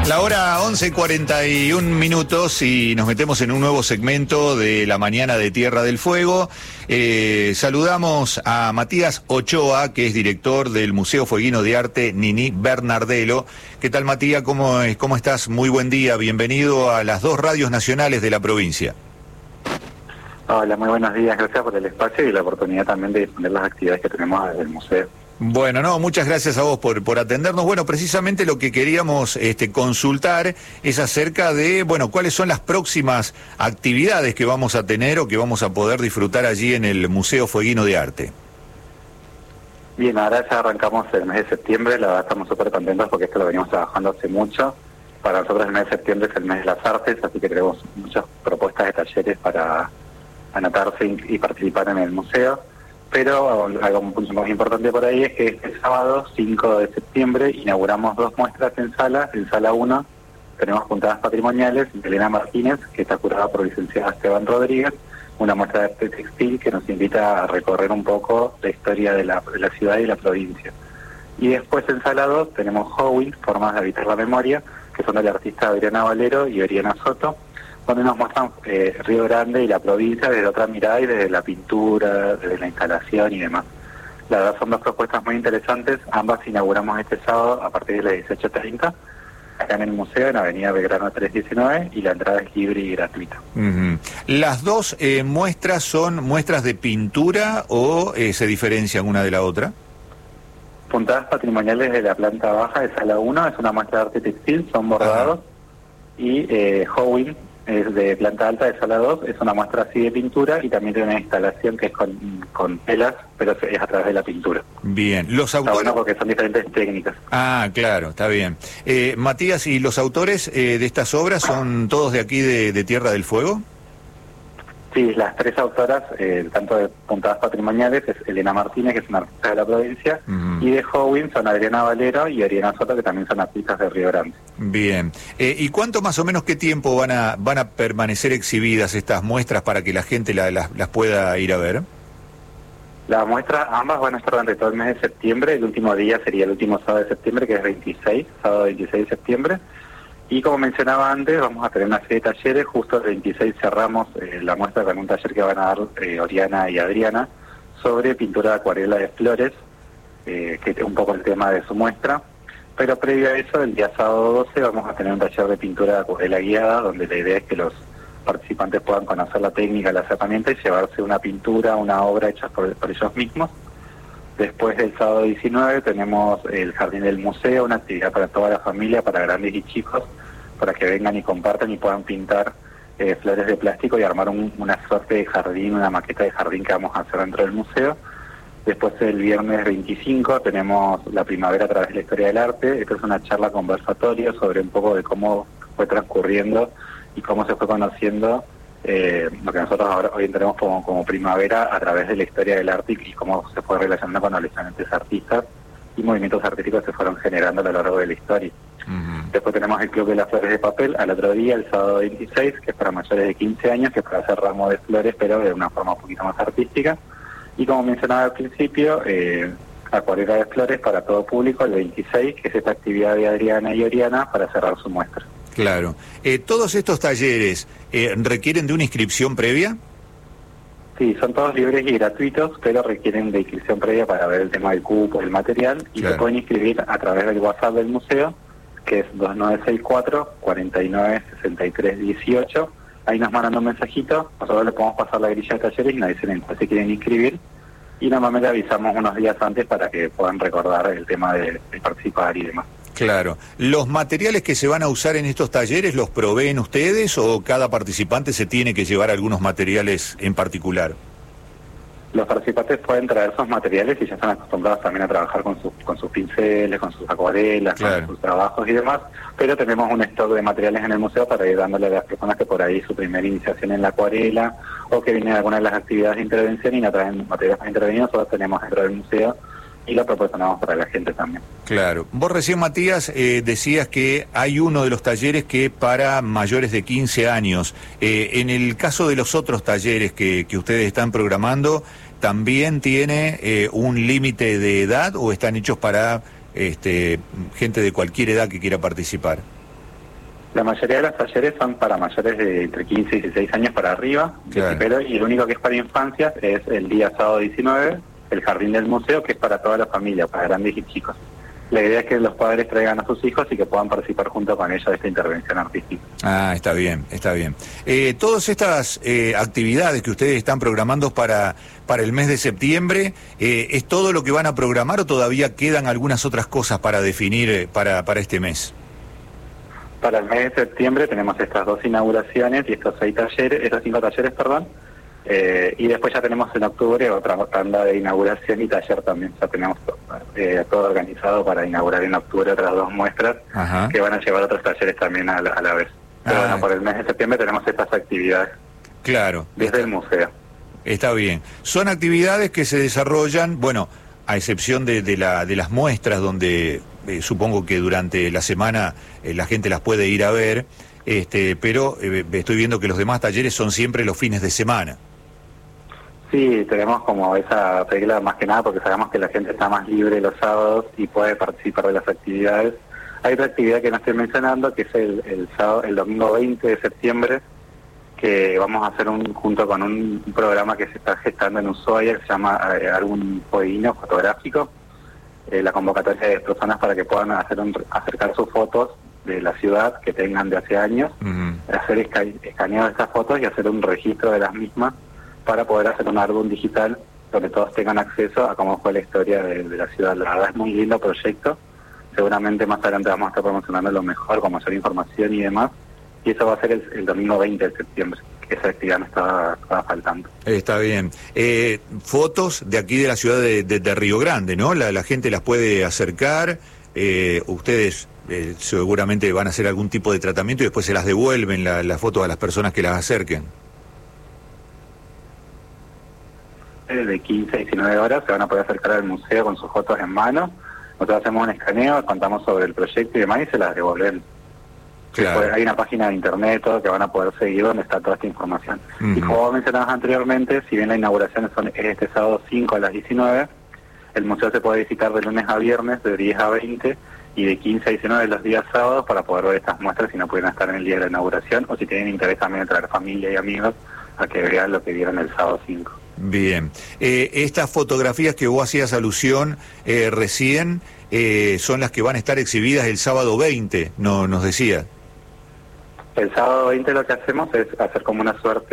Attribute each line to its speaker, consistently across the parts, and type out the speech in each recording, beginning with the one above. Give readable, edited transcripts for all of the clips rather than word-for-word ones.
Speaker 1: La hora 11:41 y nos metemos en un nuevo segmento de la mañana de Tierra del Fuego. Saludamos a Matías Ochoa, que es director del Museo Fueguino de Arte Nini Bernardelo. ¿Qué tal, Matías? ¿Cómo estás? Muy buen día. Bienvenido a las dos radios nacionales de la provincia.
Speaker 2: Hola, muy buenos días. Gracias por el espacio y la oportunidad también de difundir las actividades que tenemos del museo.
Speaker 1: Bueno, no, muchas gracias a vos por atendernos. Bueno, precisamente lo que queríamos consultar es acerca de, cuáles son las próximas actividades que vamos a tener o que vamos a poder disfrutar allí en el Museo Fueguino de Arte.
Speaker 2: Bien, ahora ya arrancamos el mes de septiembre, la verdad estamos súper contentos porque esto lo venimos trabajando hace mucho. Para nosotros el mes de septiembre es el mes de las artes, así que tenemos muchas propuestas de talleres para anotarse y participar en el museo. Pero algo muy importante por ahí es que este sábado, 5 de septiembre, inauguramos dos muestras en sala. En sala 1 tenemos Puntadas Patrimoniales de Elena Martínez, que está curada por el licenciado Esteban Rodríguez, una muestra de arte textil que nos invita a recorrer un poco la historia de la ciudad y la provincia. Y después en sala 2 tenemos Howin, Formas de Habitar la Memoria, que son del artista Adriana Valero y Oriana Soto, donde nos muestran Río Grande y la provincia desde otra mirada y desde la pintura, desde la instalación y demás. La verdad son dos propuestas muy interesantes, ambas inauguramos este sábado a partir de las 18:30, acá en el museo, en Avenida Belgrano 319, y la entrada es libre y gratuita.
Speaker 1: Uh-huh. ¿Las dos muestras son muestras de pintura o se diferencian una de la otra?
Speaker 2: Puntadas Patrimoniales de la planta baja de sala 1 es una muestra de arte textil, son bordados. Ajá. Y Howin es de planta alta de sala 2, es una muestra así de pintura y también tiene una instalación que es con telas, pero es a través de la pintura.
Speaker 1: Bien, los autores...
Speaker 2: Está bueno porque son diferentes técnicas.
Speaker 1: Ah, claro, está bien. Matías, ¿y los autores de estas obras son todos de aquí de Tierra del Fuego?
Speaker 2: Sí, las tres autoras, tanto de Puntadas Patrimoniales, es Elena Martínez, que es una artista de la provincia, y de Howin son Adriana Valero y Oriana Soto, que también son artistas de Río Grande.
Speaker 1: Bien. ¿Y cuánto más o menos, qué tiempo van a permanecer exhibidas estas muestras para que la gente las pueda ir a ver?
Speaker 2: Las muestras, ambas van a estar durante todo el mes de septiembre. El último día sería el último sábado de septiembre, que es 26, sábado 26 de septiembre. Y como mencionaba antes, vamos a tener una serie de talleres. Justo el 26 cerramos la muestra con un taller que van a dar Oriana y Adriana sobre pintura de acuarela de flores, que es un poco el tema de su muestra. Pero previo a eso, el día sábado 12 vamos a tener un taller de pintura de acuarela guiada, donde la idea es que los participantes puedan conocer la técnica, las herramientas y llevarse una pintura, una obra hecha por ellos mismos. Después del sábado 19 tenemos el Jardín del Museo, una actividad para toda la familia, para grandes y chicos, para que vengan y compartan y puedan pintar flores de plástico y armar una suerte de jardín, una maqueta de jardín que vamos a hacer dentro del museo. Después el viernes 25 tenemos La Primavera a través de la historia del arte. Esta es una charla conversatoria sobre un poco de cómo fue transcurriendo y cómo se fue conociendo lo que nosotros ahora hoy tenemos como primavera a través de la historia del arte y cómo se fue relacionando con los diferentes artistas y movimientos artísticos que se fueron generando a lo largo de la historia. Uh-huh. Después tenemos el Club de las Flores de Papel al otro día, el sábado 26, que es para mayores de 15 años, que es para hacer ramos de flores, pero de una forma un poquito más artística. Y como mencionaba al principio, acuarela de flores para todo público, el 26, que es esta actividad de Adriana y Oriana para cerrar su muestra.
Speaker 1: Claro. ¿Todos estos talleres requieren de una inscripción previa?
Speaker 2: Sí, son todos libres y gratuitos, pero requieren de inscripción previa para ver el tema del cupo, el material, y se pueden inscribir a través del WhatsApp del museo, que es 2964-496318. Ahí nos mandan un mensajito, nosotros le podemos pasar la grilla de talleres y nos dicen en cuál se quieren inscribir, y normalmente avisamos unos días antes para que puedan recordar el tema de participar y demás.
Speaker 1: Claro. ¿Los materiales que se van a usar en estos talleres los proveen ustedes o cada participante se tiene que llevar algunos materiales en particular?
Speaker 2: Los participantes pueden traer sus materiales y ya están acostumbrados también a trabajar con sus pinceles, con sus acuarelas, claro, con sus trabajos y demás, pero tenemos un stock de materiales en el museo para ir dándole a las personas que por ahí su primera iniciación en la acuarela o que vienen de alguna de las actividades de intervención y no traen materiales para intervenir, nosotros tenemos dentro del museo y lo proporcionamos para la gente también.
Speaker 1: Claro. Vos recién, Matías, decías que hay uno de los talleres que para mayores de 15 años. En el caso de los otros talleres que ustedes están programando, ¿también tiene un límite de edad o están hechos para gente de cualquier edad que quiera participar?
Speaker 2: La mayoría de los talleres son para mayores de entre 15 y 16 años para arriba,
Speaker 1: Claro.
Speaker 2: pero y el único que es para infancias es el día sábado 19, el jardín del museo, que es para toda la familia, para grandes y chicos. La idea es que los padres traigan a sus hijos y que puedan participar junto con ellos de esta intervención artística.
Speaker 1: Ah, está bien, está bien. Todas estas actividades que ustedes están programando para el mes de septiembre, ¿es todo lo que van a programar o todavía quedan algunas otras cosas para definir para este mes?
Speaker 2: Para el mes de septiembre tenemos estas 2 inauguraciones y estos 5 talleres, perdón. Y después ya tenemos en octubre otra tanda de inauguración y taller también. Ya tenemos todo organizado para inaugurar en octubre otras 2 muestras.
Speaker 1: Ajá.
Speaker 2: Que van a llevar otros talleres también a la vez. Pero bueno, por el mes de septiembre tenemos estas actividades.
Speaker 1: Claro.
Speaker 2: Desde el museo.
Speaker 1: Está bien. Son actividades que se desarrollan, bueno, a excepción de las muestras donde supongo que durante la semana la gente las puede ir a ver, pero estoy viendo que los demás talleres son siempre los fines de semana.
Speaker 2: Sí, tenemos como esa regla más que nada porque sabemos que la gente está más libre los sábados y puede participar de las actividades. Hay otra actividad que no estoy mencionando, que es el domingo 20 de septiembre, que vamos a hacer junto con un programa que se está gestando en Ushuaia, que se llama Algún Poeguino Fotográfico. La convocatoria de personas para que puedan acercar sus fotos de la ciudad que tengan de hace años, hacer escaneo de estas fotos y hacer un registro de las mismas para poder hacer un álbum digital donde todos tengan acceso a cómo fue la historia de la ciudad. La verdad es muy lindo proyecto. Seguramente más adelante vamos a estar promocionando lo mejor, con mayor información y demás. Y eso va a ser el domingo 20 de septiembre, que esa actividad nos estaba faltando.
Speaker 1: Está bien. Fotos de aquí de la ciudad de Río Grande, ¿no? La gente las puede acercar. Ustedes seguramente van a hacer algún tipo de tratamiento y después se las devuelven las fotos a las personas que las acerquen.
Speaker 2: De 15 a 19 horas se van a poder acercar al museo con sus fotos en mano. Nosotros hacemos un escaneo, contamos sobre el proyecto y demás y se las devuelven.
Speaker 1: Claro.
Speaker 2: Después hay una página de internet todo que van a poder seguir donde está toda esta información. Y como mencionabas anteriormente, si bien la inauguración es este sábado 5 a las 19, el museo se puede visitar de lunes a viernes de 10 a 20 y de 15 a 19 los días sábados para poder ver estas muestras si no pueden estar en el día de la inauguración o si tienen interés también de traer familia y amigos a que vean lo que vieron el sábado 5.
Speaker 1: Bien. Estas fotografías que vos hacías alusión recién son las que van a estar exhibidas el sábado 20, nos decía.
Speaker 2: El sábado 20 lo que hacemos es hacer como una suerte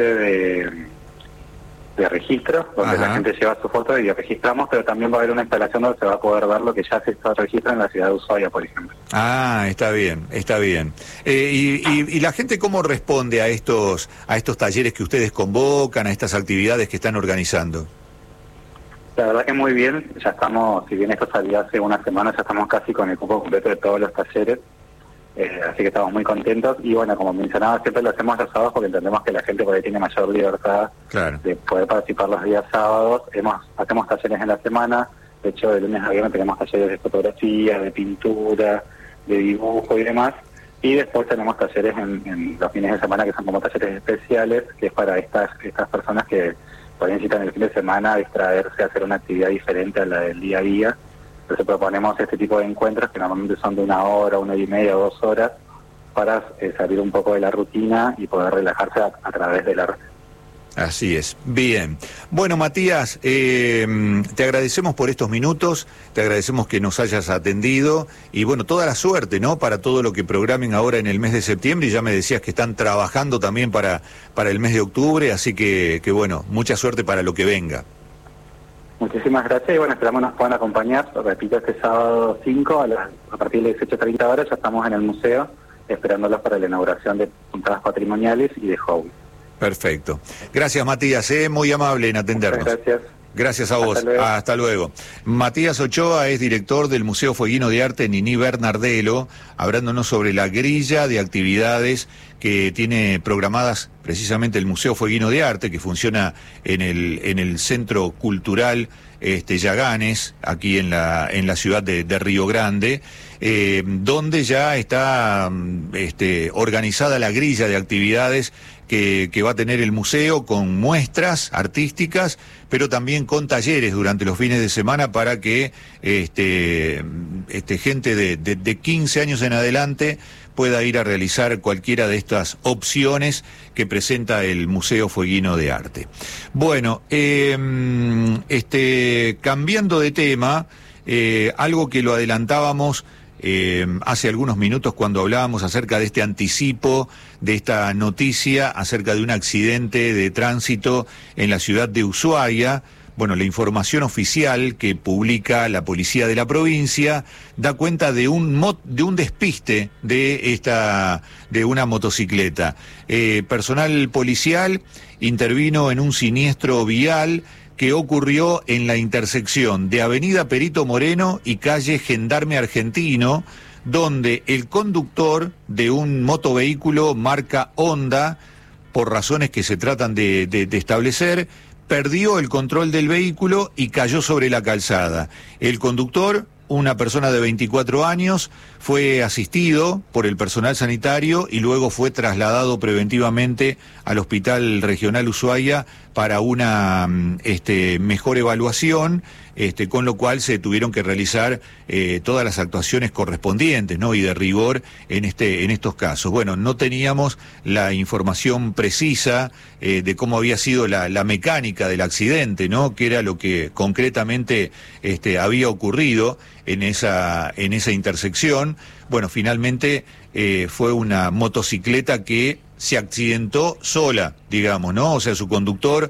Speaker 2: de registro, donde la gente lleva su foto y registramos, pero también va a haber una instalación donde se va a poder ver lo que ya se registra en la ciudad de Ushuaia, por ejemplo.
Speaker 1: Ah, está bien, está bien. ¿Y la gente cómo responde a estos talleres que ustedes convocan, a estas actividades que están organizando?
Speaker 2: La verdad que muy bien, ya estamos, si bien esto salió hace una semana, ya estamos casi con el cupo completo de todos los talleres. Así que estamos muy contentos y bueno, como mencionaba, siempre lo hacemos los sábados porque entendemos que la gente por ahí tiene mayor libertad de poder participar los días sábados. Hacemos talleres en la semana, de hecho de lunes a viernes tenemos talleres de fotografía, de pintura, de dibujo y demás, y después tenemos talleres en los fines de semana que son como talleres especiales, que es para estas personas que por ahí necesitan el fin de semana distraerse, hacer una actividad diferente a la del día a día. Entonces proponemos este tipo de encuentros que normalmente son de 1 hora, 1:30 o 2 horas para salir un poco de la rutina y poder relajarse a través del arte.
Speaker 1: Así es. Bien. Bueno, Matías, te agradecemos por estos minutos, te agradecemos que nos hayas atendido y bueno, toda la suerte, ¿no? Para todo lo que programen ahora en el mes de septiembre y ya me decías que están trabajando también para el mes de octubre, así que bueno, mucha suerte para lo que venga.
Speaker 2: Muchísimas gracias y bueno, esperamos nos puedan acompañar. Repito, este sábado 5 a partir de 18:30 horas ya estamos en el museo esperándolos para la inauguración de puntadas patrimoniales y de hobby.
Speaker 1: Perfecto. Gracias, Matías, muy amable en atendernos.
Speaker 2: Muchas gracias.
Speaker 1: Gracias a vos. Hasta luego. Matías Ochoa es director del Museo Fueguino de Arte Niní Bernardelo, hablándonos sobre la grilla de actividades que tiene programadas precisamente el Museo Fueguino de Arte, que funciona en el Centro Cultural Yaganes, aquí en la ciudad de Río Grande, donde ya está organizada la grilla de actividades que va a tener el museo, con muestras artísticas, pero también con talleres durante los fines de semana para que gente de 15 años en adelante pueda ir a realizar cualquiera de estas opciones que presenta el Museo Fueguino de Arte. Bueno, cambiando de tema, algo que lo adelantábamos hace algunos minutos cuando hablábamos acerca de este anticipo, de esta noticia acerca de un accidente de tránsito en la ciudad de Ushuaia. Bueno, la información oficial que publica la policía de la provincia da cuenta de un despiste de una motocicleta. Personal policial intervino en un siniestro vial que ocurrió en la intersección de Avenida Perito Moreno y calle Gendarme Argentino, donde el conductor de un motovehículo marca Honda, por razones que se tratan de establecer, perdió el control del vehículo y cayó sobre la calzada. El conductor, una persona de 24 años, fue asistido por el personal sanitario y luego fue trasladado preventivamente al Hospital Regional Ushuaia para una mejor evaluación, con lo cual se tuvieron que realizar todas las actuaciones correspondientes, ¿no? Y de rigor en estos casos. Bueno, no teníamos la información precisa de cómo había sido la mecánica del accidente, ¿no? Que era lo que concretamente había ocurrido en esa intersección. Bueno, finalmente fue una motocicleta que se accidentó sola, digamos, ¿no? O sea, su conductor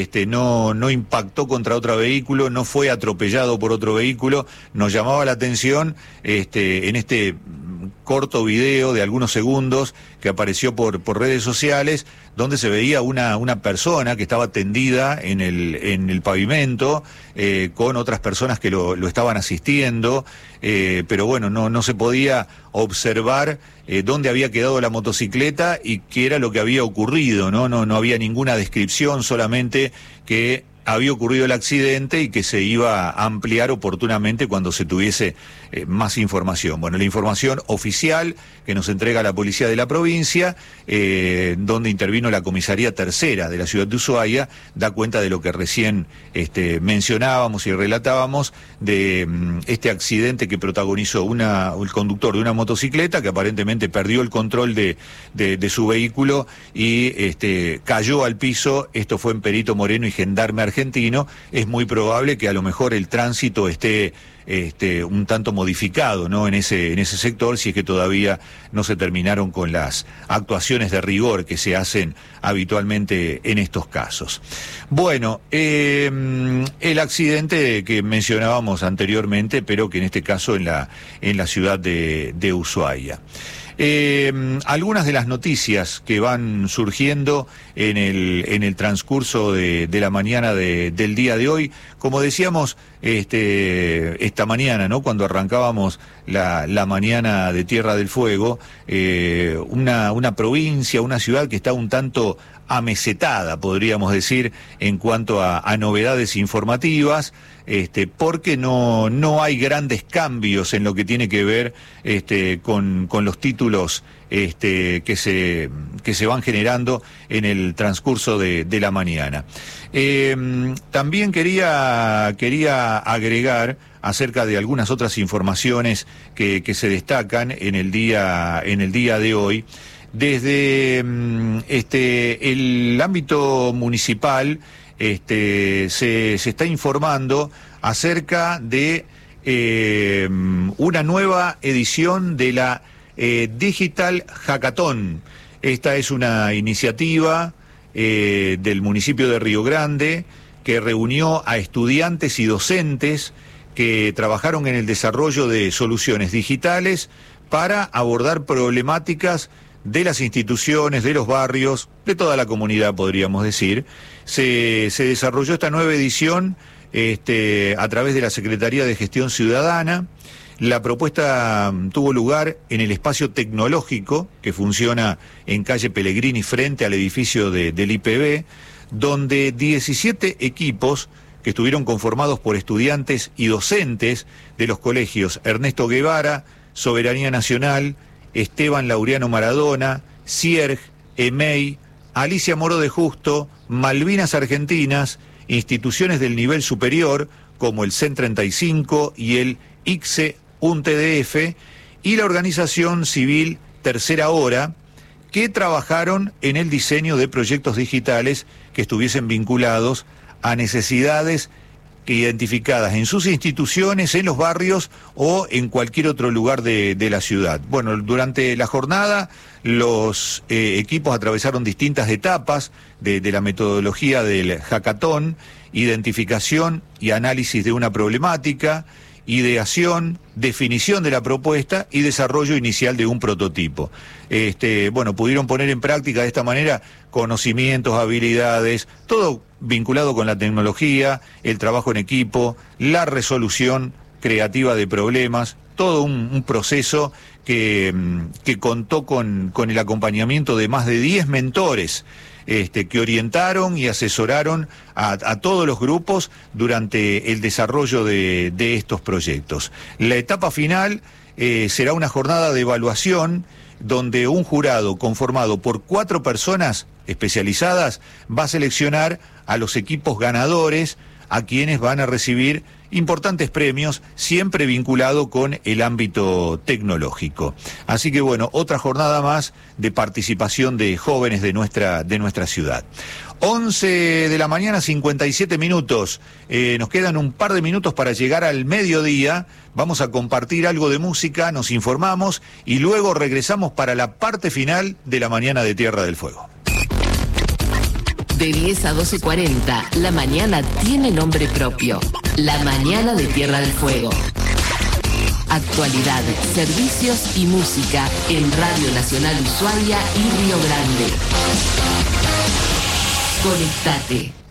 Speaker 1: no impactó contra otro vehículo, no fue atropellado por otro vehículo. Nos llamaba la atención en este corto video de algunos segundos que apareció por redes sociales, donde se veía una persona que estaba tendida en el pavimento, con otras personas que lo estaban asistiendo, pero bueno, no se podía observar dónde había quedado la motocicleta y qué era lo que había ocurrido, ¿no? No había ninguna descripción, solamente que había ocurrido el accidente y que se iba a ampliar oportunamente cuando se tuviese más información. Bueno, la información oficial que nos entrega la policía de la provincia, donde intervino la comisaría tercera de la ciudad de Ushuaia, da cuenta de lo que recién mencionábamos y relatábamos, de este accidente que protagonizó el conductor de una motocicleta que aparentemente perdió el control de su vehículo y cayó al piso. Esto fue en Perito Moreno y Gendarme Argentino. Es muy probable que a lo mejor el tránsito esté un tanto modificado, ¿no? en ese sector, si es que todavía no se terminaron con las actuaciones de rigor que se hacen habitualmente en estos casos. Bueno, el accidente que mencionábamos anteriormente, pero que en este caso en la ciudad de Ushuaia. Algunas de las noticias que van surgiendo en el transcurso de la mañana del día de hoy, como decíamos esta mañana, ¿no? Cuando arrancábamos la mañana de Tierra del Fuego, una provincia, una ciudad que está un tanto amesetada, podríamos decir, en cuanto a novedades informativas, porque no hay grandes cambios en lo que tiene que ver con los títulos que se van generando en el transcurso de la mañana. También quería agregar acerca de algunas otras informaciones que se destacan en el día de hoy. Desde el ámbito municipal se está informando acerca de una nueva edición de la Digital Hackathon. Esta es una iniciativa del municipio de Río Grande que reunió a estudiantes y docentes que trabajaron en el desarrollo de soluciones digitales para abordar problemáticas de las instituciones, de los barrios, de toda la comunidad, podríamos decir. Se desarrolló esta nueva edición a través de la Secretaría de Gestión Ciudadana. La propuesta tuvo lugar en el espacio tecnológico que funciona en calle Pellegrini frente al edificio del IPB, donde 17 equipos que estuvieron conformados por estudiantes y docentes de los colegios Ernesto Guevara, Soberanía Nacional, Esteban Laureano Maradona, Cierg, EMEI, Alicia Moro de Justo, Malvinas Argentinas, instituciones del nivel superior como el CEN 35 y el ICSE UNTDF y la organización civil Tercera Hora, que trabajaron en el diseño de proyectos digitales que estuviesen vinculados a necesidades que identificadas en sus instituciones, en los barrios o en cualquier otro lugar de la ciudad. Bueno, durante la jornada los equipos atravesaron distintas etapas de la metodología del hackathon: identificación y análisis de una problemática, ideación, definición de la propuesta y desarrollo inicial de un prototipo. Bueno, pudieron poner en práctica de esta manera conocimientos, habilidades, todo vinculado con la tecnología, el trabajo en equipo, la resolución creativa de problemas, todo un proceso que contó con el acompañamiento de más de 10 mentores que orientaron y asesoraron a todos los grupos durante el desarrollo de estos proyectos. La etapa final será una jornada de evaluación donde un jurado conformado por 4 personas especializadas va a seleccionar a los equipos ganadores, a quienes van a recibir importantes premios, siempre vinculado con el ámbito tecnológico. Así que bueno, otra jornada más de participación de jóvenes de nuestra ciudad. 11 de la mañana, 57 minutos. Nos quedan un par de minutos para llegar al mediodía. Vamos a compartir algo de música, nos informamos y luego regresamos para la parte final de la mañana de Tierra del Fuego.
Speaker 3: De 10 a 12:40, la mañana tiene nombre propio. La mañana de Tierra del Fuego. Actualidad, servicios y música en Radio Nacional Ushuaia y Río Grande. Conectate.